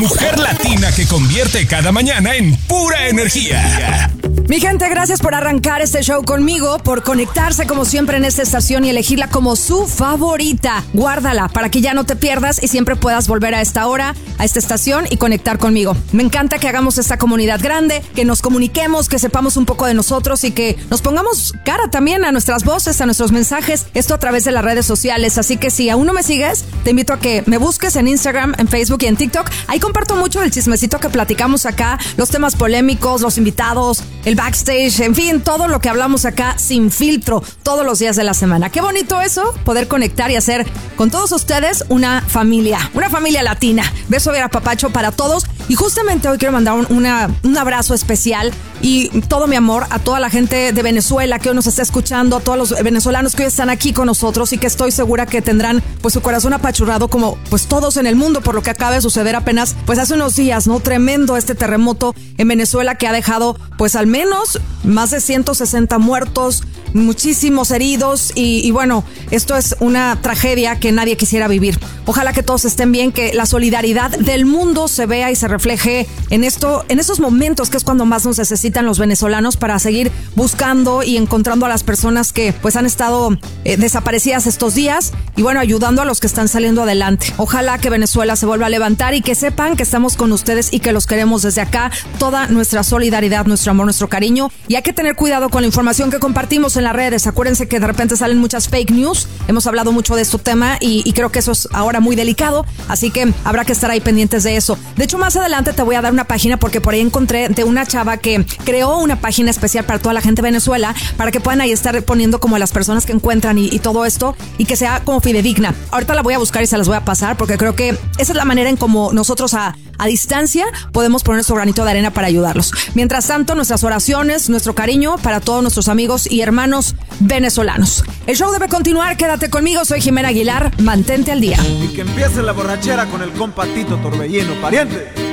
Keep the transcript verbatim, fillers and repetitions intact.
Mujer latina que convierte cada mañana en pura energía. Mi gente, gracias por arrancar este show conmigo, por conectarse como siempre en esta estación y elegirla como su favorita. Guárdala para que ya no te pierdas y siempre puedas volver a esta hora, a esta estación y conectar conmigo. Me encanta que hagamos esta comunidad grande, que nos comuniquemos, que sepamos un poco de nosotros y que nos pongamos cara también a nuestras voces, a nuestros mensajes, esto a través de las redes sociales. Así que si aún no me sigues, te invito a que me busques en Instagram, en Facebook y en TikTok. Ahí comparto mucho el chismecito que platicamos acá, los temas polémicos, los invitados, el backstage, en fin, todo lo que hablamos acá sin filtro todos los días de la semana. Qué bonito eso, poder conectar y hacer con todos ustedes una familia, una familia latina. Beso a papacho para todos. Y justamente hoy quiero mandar un, una, un abrazo especial y todo mi amor a toda la gente de Venezuela que hoy nos está escuchando, a todos los venezolanos que hoy están aquí con nosotros y que estoy segura que tendrán pues su corazón apachurrado como pues todos en el mundo por lo que acaba de suceder apenas pues hace unos días, ¿no? Tremendo este terremoto en Venezuela que ha dejado pues al menos más de ciento sesenta muertos, muchísimos heridos y, y bueno, esto es una tragedia que nadie quisiera vivir. Ojalá que todos estén bien, que la solidaridad del mundo se vea y se refleje en esto, en esos momentos que es cuando más nos necesitan los venezolanos para seguir buscando y encontrando a las personas que pues han estado eh, desaparecidas estos días y bueno, ayudando a los que están saliendo adelante. Ojalá que Venezuela se vuelva a levantar y que sepan que estamos con ustedes y que los queremos desde acá. Toda nuestra solidaridad, nuestro amor, nuestro cariño, y hay que tener cuidado con la información que compartimos en las redes. Acuérdense que de repente salen muchas fake news. Hemos hablado mucho de este tema y, y creo que eso es ahora muy delicado, así que habrá que estar ahí pendientes de eso. De hecho, más adelante te voy a dar una página porque por ahí encontré de una chava que creó una página especial para toda la gente de Venezuela para que puedan ahí estar poniendo como las personas que encuentran y, y todo esto y que sea como fidedigna. Ahorita la voy a buscar y se las voy a pasar porque creo que esa es la manera en como nosotros a, a distancia podemos poner nuestro granito de arena para ayudarlos. Mientras tanto, nuestras oraciones, nuestro cariño para todos nuestros amigos y hermanos venezolanos. El show debe continuar, quédate conmigo, soy Jimena Aguilar, mantente al día. Y que empiece la borrachera con el compa Tito Torbellino, pariente.